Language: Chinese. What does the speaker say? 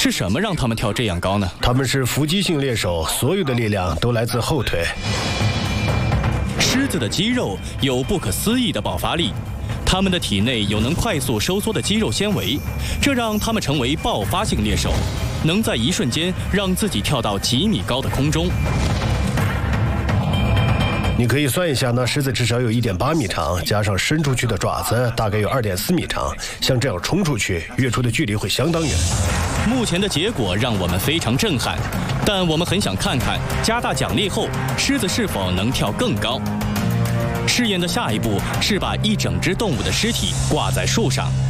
是什么让他们跳这样高呢？ 他们是伏击性猎手，所有的力量都来自后腿。 狮子的肌肉有不可思议的爆发力，它们的体内有能快速收缩的肌肉纤维，这让它们成为爆发性猎手，能在一瞬间让自己跳到几米高的空中。 你可以算一下，那狮子至少有1.8米长，加上伸出去的爪子，大概有2.4米长。像这样冲出去，跃出的距离会相当远。 目前的结果让我们非常震撼，但我们很想看看加大奖励后，狮子是否能跳更高。试验的下一步是把一整只动物的尸体挂在树上。